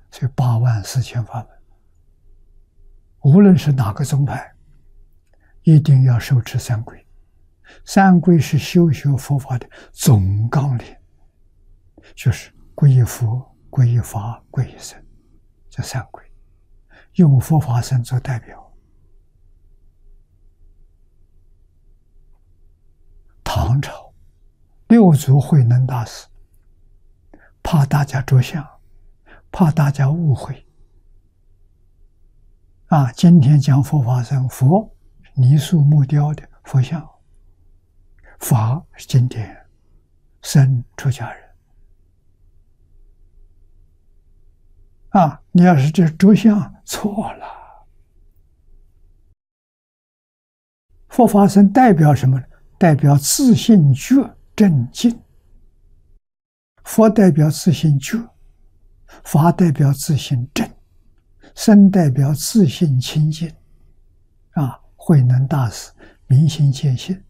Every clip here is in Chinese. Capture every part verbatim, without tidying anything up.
所以八万四千法门，无论是哪个宗派，一定要受持三规。三规是修学佛法的总纲领，就是皈依佛、皈依法、皈依僧，这三规，用佛法僧做代表。唐朝六祖慧能大师怕大家着相，怕大家误会啊！今天讲佛法僧，佛泥塑木雕的佛像，法是经典，僧出家人啊！你要是这着相错了。佛法僧代表什么呢？代表自信觉正净。佛代表自信觉，法代表自信正，僧代表自信清净。啊，慧能大师明心见性。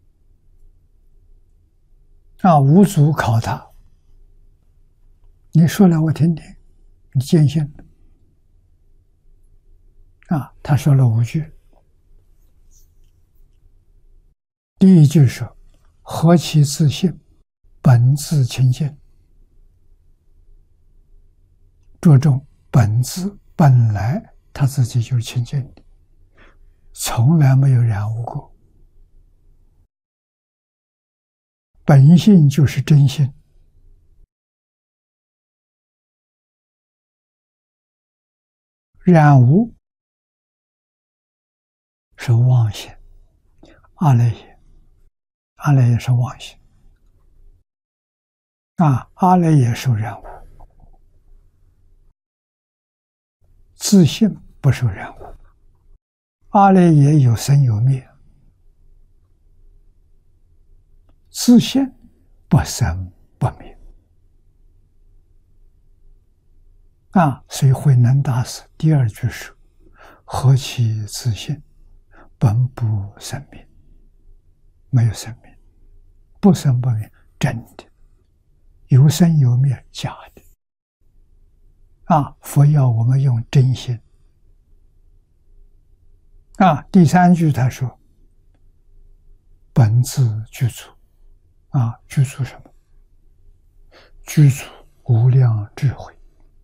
啊，五祖考他，你说来我听听，你见性了？啊，他说了五句。第一句说：“何其自信，本自清净。”着重本自，本来他自己就是清净的，从来没有染污过。本性就是真性，染污是妄心，阿赖耶，阿赖耶是妄心啊，阿赖耶受染污，自性不受染污，阿赖耶有生有灭，自性不生不灭啊！所以慧能大师第二句是：“何其自性，本不生灭。”没有生灭，不生不灭，真的；有生有灭，假的。啊，佛要我们用真心。啊，第三句他说：“本自具足。”啊，具足什么？具足无量智慧，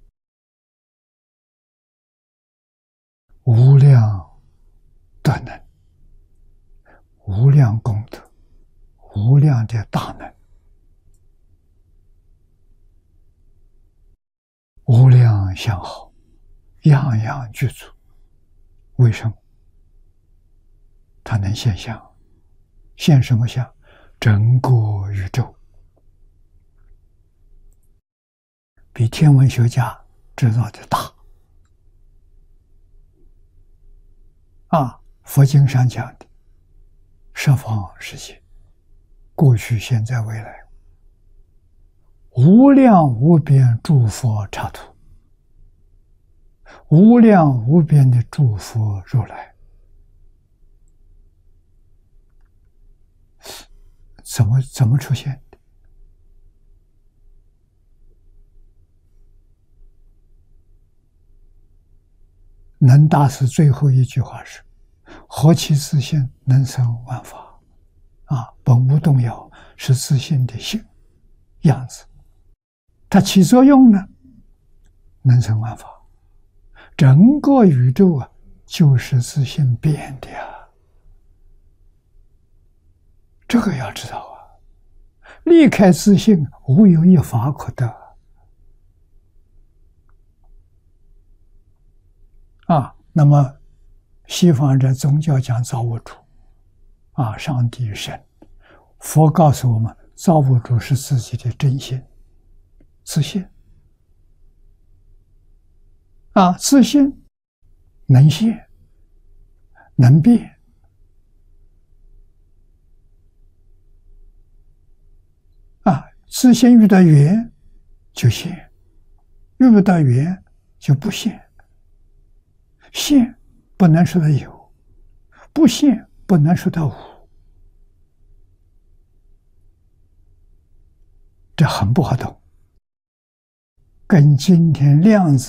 无量德能，无量功德，无量的大能，无量相好，样样具足。为什么？它能现相，现什么相？整个宇宙，比天文学家知道的大。啊，佛经上讲的十方世界，过去、现在、未来，无量无边诸佛刹土，无量无边的诸佛如来，怎么怎么出现的？能大师最后一句话是：“何其自性，能生万法。”啊，本无动摇，是自性的性样子。它起作用呢，能生万法。整个宇宙啊，就是自性变的呀。这个要知道啊，离开自性，无有一法可得。啊，那么西方的宗教讲造物主，啊，上帝神，佛告诉我们，造物主是自己的真心，自性。啊，自性能现，能变。啊，自性遇到缘就现，遇不到缘就不现。现不能说它有，不现不能说它无，这很不好懂，跟今天量子